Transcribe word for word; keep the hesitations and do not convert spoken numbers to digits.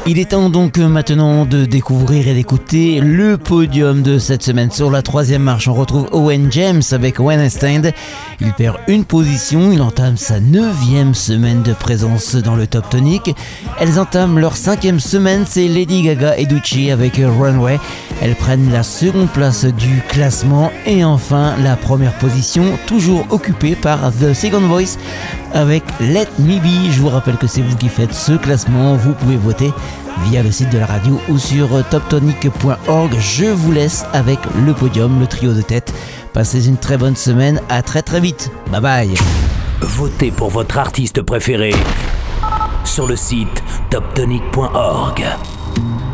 Il est temps donc maintenant de découvrir et d'écouter le podium de cette semaine. Sur la troisième marche, on retrouve Owen James avec When I Stand. Il perd une position, il entame sa neuvième semaine de présence dans le Top Tonic. Elles entament leur cinquième semaine, c'est Lady Gaga et Doechii avec Runway. Elles prennent la seconde place du classement et enfin la première position, toujours occupée par The Second Voice avec Let Me Be. Je vous rappelle que c'est vous qui faites ce classement, vous pouvez voter via le site de la radio ou sur top tonic point org. Je vous laisse avec le podium, le trio de tête. Passez une très bonne semaine, à très très vite. Bye bye. Votez pour votre artiste préféré sur le site top tonic point org.